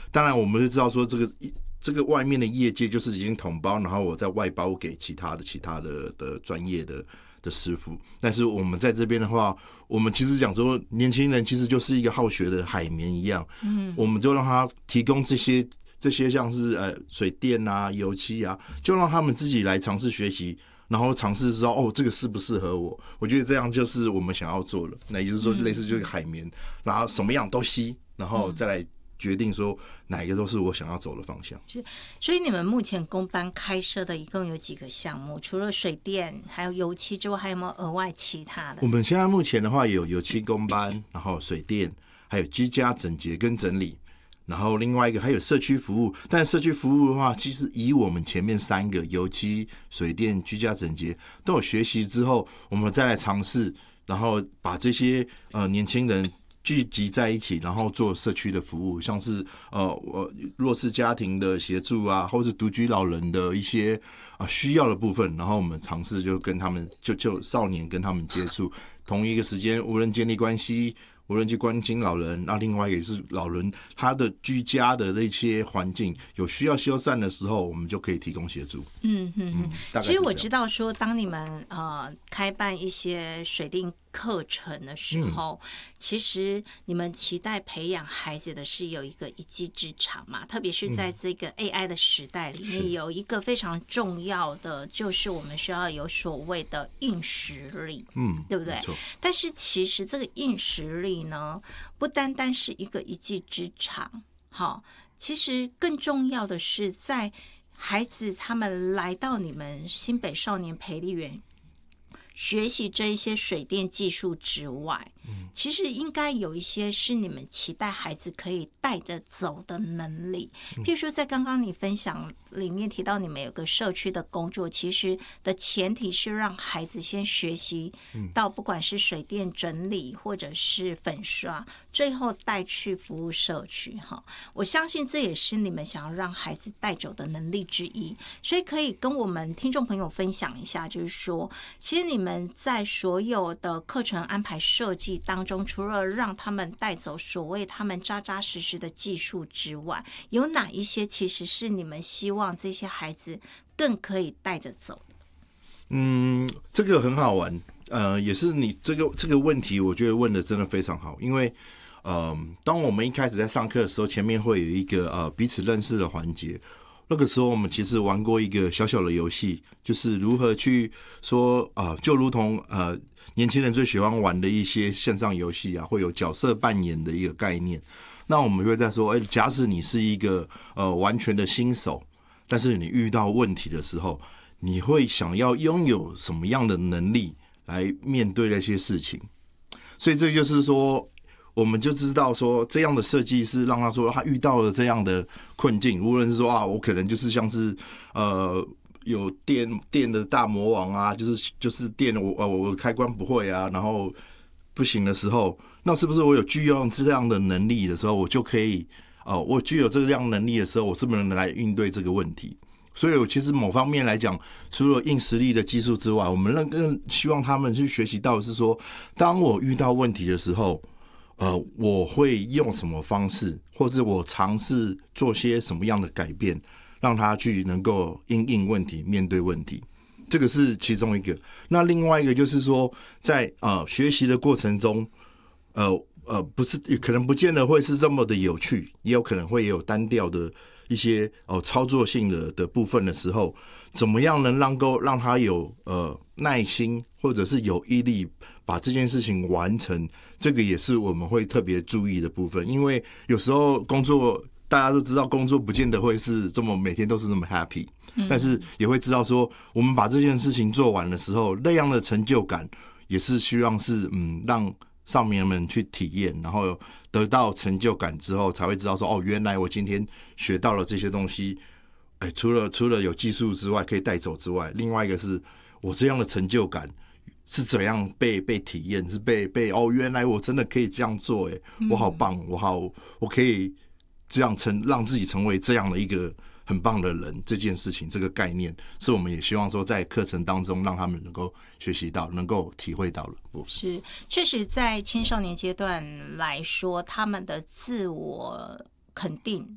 当然我们就知道说这个外面的业界就是已经统包，然后我再外包给其他的专业的师傅。但是我们在这边的话，我们其实讲说年轻人其实就是一个好学的海绵一样，我们就让他提供这些像是水电啊、油漆啊，就让他们自己来尝试学习，然后尝试知道这个适不适合我。我觉得这样就是我们想要做的。那也就是说，类似就是海绵，然后什么样都吸，然后再来决定说哪一个都是我想要走的方向。 是，所以你们目前工班开设的一共有几个项目？除了水电还有油漆之外，还有没有额外其他的？ 我们现在目前的话有油漆工班，然后水电，还有居家整洁跟整理。然后另外一个还有社区服务，但社区服务的话，其实以我们前面3个油漆、水电、居家整洁都有学习之后，我们再来尝试，然后把这些年轻人聚集在一起，然后做社区的服务，像是弱势家庭的协助啊，或是独居老人的一些需要的部分，然后我们尝试就跟他们就少年跟他们接触，同一个时间无论建立关系，无论去关心老人，那另外一个也是老人他的居家的那些环境有需要修缮的时候，我们就可以提供协助。 其实我知道说，当你们开办一些水电课程的时候，其实你们期待培养孩子的是有一个一技之长嘛，特别是在这个 AI 的时代里面，有一个非常重要的就是我们需要有所谓的硬实力，对不对？但是其实这个硬实力呢，不单单是一个一技之长，其实更重要的是在孩子他们来到你们新北少年培力园学习这一些水电技术之外，其实应该有一些是你们期待孩子可以带着走的能力。譬如说在刚刚你分享里面提到你们有个社区的工作，其实的前提是让孩子先学习到不管是水电整理或者是粉刷，最后带去服务社区。我相信这也是你们想要让孩子带走的能力之一，所以可以跟我们听众朋友分享一下，就是说其实你们在所有的课程安排设计当中，除了让他们带走所谓他们扎扎实实的技术之外，有哪一些其实是你们希望这些孩子更可以带着走的？ 这个很好玩，也是你这个问题，我觉得问的真的非常好，因为当我们一开始在上课的时候，前面会有一个彼此认识的环节。那个时候我们其实玩过一个小小的游戏，就是如何去说就如同年轻人最喜欢玩的一些线上游戏啊，会有角色扮演的一个概念。那我们会在说，假使你是一个完全的新手，但是你遇到问题的时候，你会想要拥有什么样的能力来面对那些事情？所以这就是说，我们就知道说，这样的设计是让他说他遇到了这样的困境，无论是说我可能就是像是有电的大魔王啊，就是电我开关不会啊，然后不行的时候，那是不是我有具有这样的能力的时候，我就可以我具有这样能力的时候，我是不是能来应对这个问题？所以我其实某方面来讲，除了硬实力的技术之外，我们更希望他们去学习到的是说，当我遇到问题的时候，我会用什么方式，或者我尝试做些什么样的改变，让他去能够因应问题、面对问题。这个是其中一个。那另外一个就是说，在学习的过程中，不是可能不见得会是这么的有趣，也有可能会有单调的一些操作性的部分的时候，怎么样能让他有耐心或者是有毅力把这件事情完成，这个也是我们会特别注意的部分。因为有时候工作大家都知道，工作不见得会是这么每天都是这么 happy，但是也会知道说，我们把这件事情做完的时候，那样的成就感也是希望是让上面们去体验，然后得到成就感之后，才会知道说原来我今天学到了这些东西。除了有技术之外可以带走之外，另外一个是我这样的成就感是怎样被体验，是被原来我真的可以这样做，我好棒，我可以这样让自己成为这样的一个很棒的人，这件事情这个概念是我们也希望说在课程当中让他们能够学习到，能够体会到的。 是，确实在青少年阶段来说，他们的自我肯定